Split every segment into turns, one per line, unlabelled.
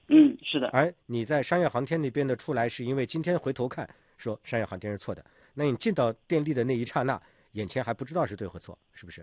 是的。
而你在商业航天那边的出来，是因为今天回头看说商业航天是错的，那你进到电力的那一刹那，眼前还不知道是对或错，是不是？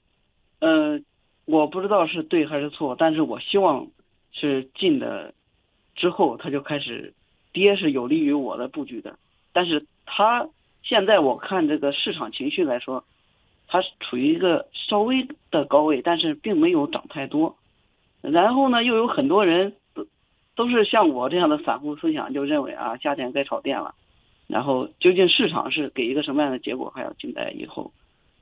我不知道是对还是错，但是我希望是进的之后它就开始跌，是有利于我的布局的。但是它现在我看这个市场情绪来说，它是处于一个稍微的高位，但是并没有涨太多。然后呢，又有很多人都是像我这样的散户思想，就认为啊，夏天该炒电了。然后究竟市场是给一个什么样的结果，还要静待以后。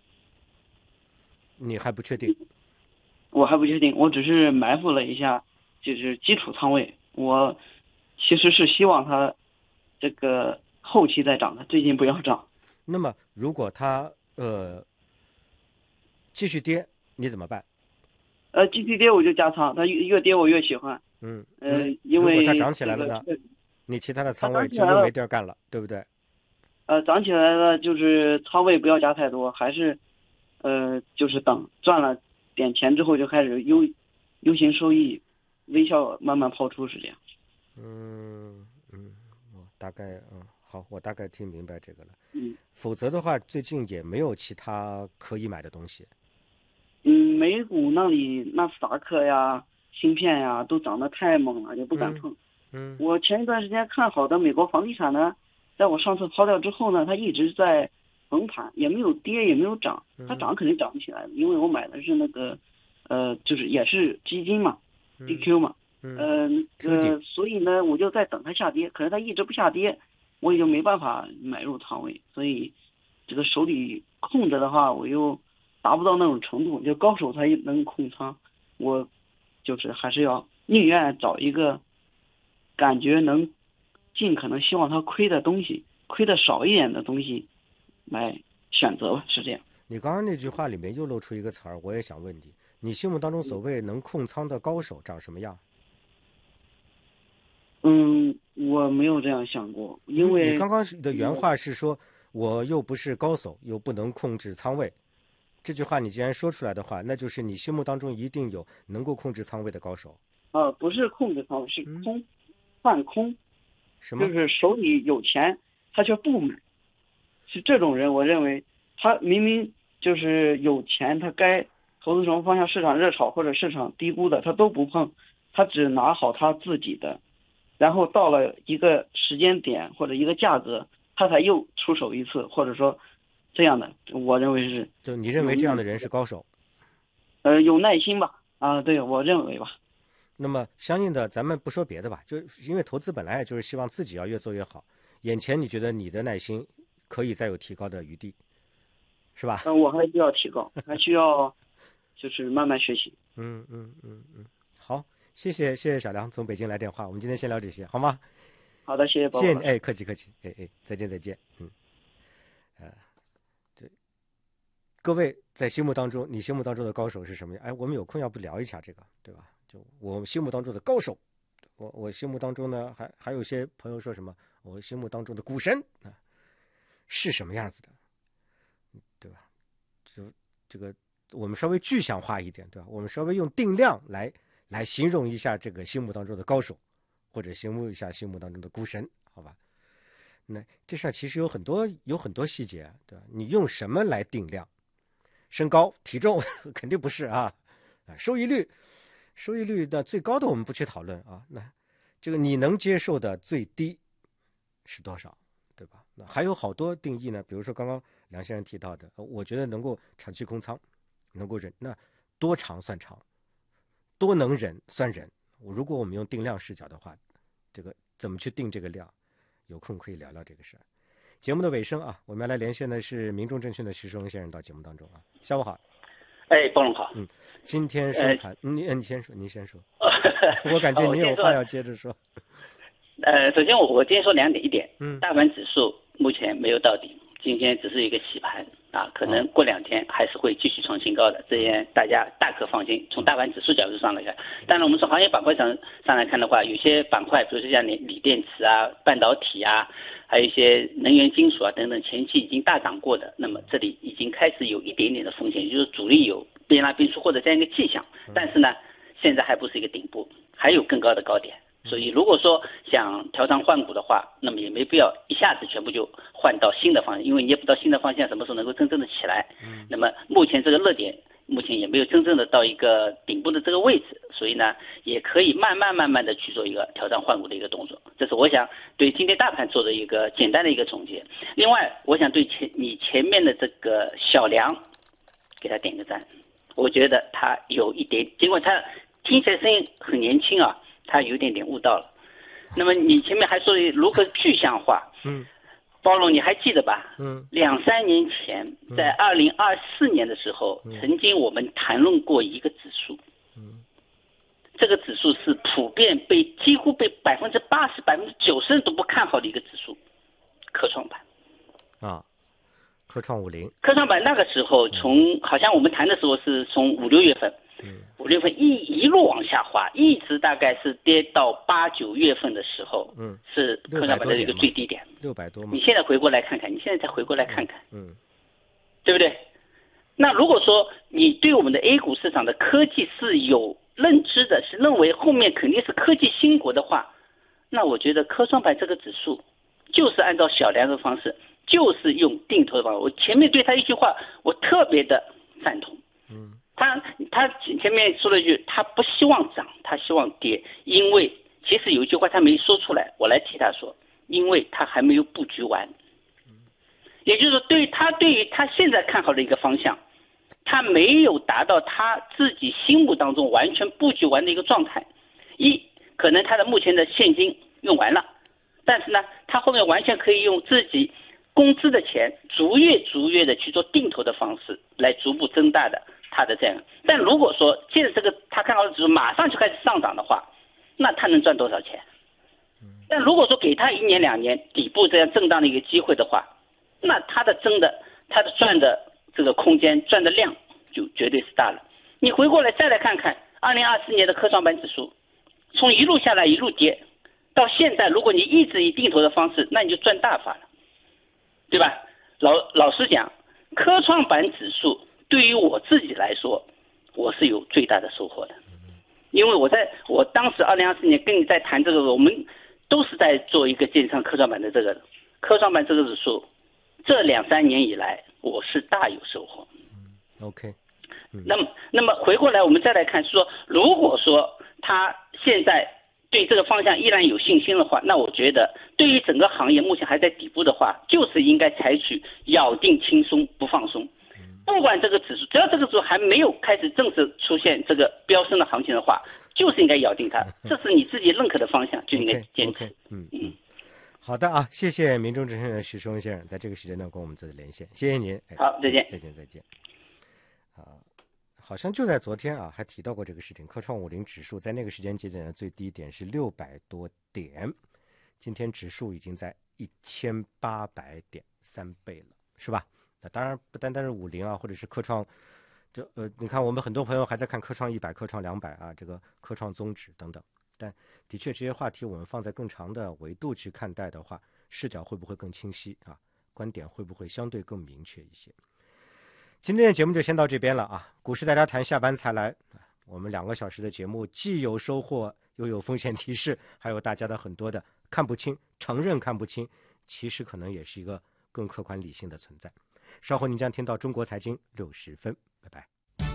你还不确定？
我还不确定，我只是埋伏了一下，就是基础仓位。我其实是希望它这个后期再涨的，最近不要涨。
那么如果它继续跌，你怎么办？
继续跌我就加仓，它越跌我越喜欢。因为
如果它涨起来了呢，你其他的仓位就又没地儿干了，对不对？
涨起来了就是仓位不要加太多，还是就是等赚了点钱之后就开始优先收益，微笑慢慢抛出，是这样。
我大概好，我大概听明白这个了。否则的话，最近也没有其他可以买的东西。
美股那里纳斯达克呀、芯片呀都涨得太猛了，也不敢碰。我前一段时间看好的美国房地产呢，在我上次抛掉之后呢，它一直在横盘，也没有跌也没有涨，它涨肯定涨不起来的，因为我买的是那个就是也是基金嘛，DQ 嘛，所以呢我就在等它下跌，可是它一直不下跌，我也就没办法买入仓位，所以这个手里空着的话，我又达不到那种程度，就高手才能控仓，我就是还是要宁愿找一个感觉能尽可能希望它亏的东西，亏的少一点的东西来选择吧，是这样。
你刚刚那句话里面又露出一个词儿，我也想问你，你心目当中所谓能控仓的高手长什么样？
我没有这样想过，因为
你刚刚的原话是说，我又不是高手，又不能控制仓位。这句话你既然说出来的话，那就是你心目当中一定有能够控制仓位的高手。
不是控制仓位，是换空。
什么？
就是手里有钱，他却不买，是这种人。我认为他明明就是有钱，他该投资什么方向，市场热炒或者市场低估的，他都不碰，他只拿好他自己的，然后到了一个时间点或者一个价格，他才又出手一次，或者说这样的，我认为是。
就你认为这样的人是高手？
有耐心吧？对，我认为吧。
那么相应的，咱们不说别的吧，就因为投资本来就是希望自己要越做越好。眼前你觉得你的耐心可以再有提高的余地，是吧？
我还需要提高，还需要就是慢慢学习。
好，谢谢小梁从北京来电话，我们今天先聊这些，好吗？
好的，谢谢宝宝。
谢谢你，客气，再见。各位在心目当中，你心目当中的高手是什么样？我们有空要不聊一下这个，对吧？就我心目当中的高手，我心目当中呢，还有些朋友说什么，我心目当中的股神是什么样子的，对吧？就这个我们稍微具象化一点，对吧？我们稍微用定量来形容一下这个心目当中的高手，或者形容一下心目当中的股神，好吧？那这事儿其实有很多细节，对吧？你用什么来定量？身高体重肯定不是啊，收益率的最高的我们不去讨论啊，那这个你能接受的最低是多少，对吧？那还有好多定义呢，比如说刚刚梁先生提到的，我觉得能够长期空仓，能够忍，那多长算长，多能忍算忍。如果我们用定量视角的话，这个怎么去定这个量？有空可以聊聊这个事儿。节目的尾声啊，我们要来连线的是民众证券的徐世荣先生到节目当中啊。下午好。
包总好。
今天收盘，你先说。我感觉你有话要接着说。
首先我今天说两点，一点，大盘指数目前没有到顶，今天只是一个洗盘啊，可能过2天还是会继续创新高的，这些大家大可放心。从大盘指数角度上来看，当然我们从行业板块上来看的话，有些板块，比如说像锂电池啊、半导体啊，还有一些能源金属啊等等，前期已经大涨过的，那么这里已经开始有一点点的风险，也就是主力有变拉变出或者这样一个迹象，但是呢，现在还不是一个顶部，还有更高的高点， 所以如果说想调仓换股的话，那么也没必要一下子全部就换到新的方向，因为你也不知道新的方向什么时候能够真正的起来。那么目前这个热点目前也没有真正的到一个顶部的这个位置，所以呢也可以慢慢的去做一个调仓换股的一个动作。这是我想对今天大盘做的一个简单的一个总结。另外我想对你前面的这个小梁给他点个赞，我觉得他有一点，尽管他听起来声音很年轻啊，他有点悟到了。那么你前面还说如何具象化，包龙你还记得吧？2-3年前在2024年的时候，曾经我们谈论过一个指数，这个指数是普遍几乎被80%、90%人都不看好的一个指数，科创板
啊，科创50，
科创板那个时候好像我们谈的时候是从5-6月份，5月份一路往下滑，一直大概是跌到8-9月份的时候，是科创板的一个最低点
，600多嘛。
你现在回过来看看，对不对？那如果说你对我们的 A 股市场的科技是有认知的，是认为后面肯定是科技兴国的话，那我觉得科创板这个指数就是按照小梁的方式，就是用定投的方式。我前面对他一句话我特别的赞同，他前面说了一句，他不希望涨，他希望跌，因为其实有一句话他没说出来，我来替他说，因为他还没有布局完。也就是说对于他现在看好的一个方向，他没有达到他自己心目当中完全布局完的一个状态。可能他的目前的现金用完了，但是呢他后面完全可以用自己工资的钱逐月的去做定投的方式来逐步增大的他的这样。但如果说借着这个他看好的指数马上就开始上涨的话，那他能赚多少钱？但如果说给他1年2年底部这样震荡的一个机会的话，那他的赚的这个空间，赚的量就绝对是大了。你回过来再来看看2024年的科创板指数，从一路下来一路跌到现在，如果你一直以定投的方式，那你就赚大发了，对吧？老实讲，科创板指数对于我自己来说，我是有最大的收获的。因为我当时2024年跟你在谈这个，我们都是在做一个建仓科创板的这个科创板这个指数，这2-3年以来我是大有收获。
OK，
那么回过来我们再来看，是说如果说他现在对这个方向依然有信心的话，那我觉得对于整个行业目前还在底部的话，就是应该采取咬定轻松不放松。不管这个指数，只要这个指数还没有开始正式出现这个飙升的行情的话，就是应该咬定它，这是你自己认可的方向，就应该坚持。
好的啊，谢谢民众证券的许松先生在这个时间段跟我们做的连线，谢谢您。
好，再见。
再见。好像就在昨天啊，还提到过这个事情。科创50指数在那个时间节点的最低点是600多点，今天指数已经在1800点，3倍了，是吧？那当然不单单是50啊，或者是科创，你看我们很多朋友还在看科创100、科创200啊，这个科创综指等等。但的确这些话题我们放在更长的维度去看待的话，视角会不会更清晰啊？观点会不会相对更明确一些？今天的节目就先到这边了啊！股市大家谈下班才来，我们2个小时的节目既有收获，又有风险提示，还有大家的很多的看不清，承认看不清，其实可能也是一个更客观理性的存在。稍后您将听到中国财经60分，拜拜。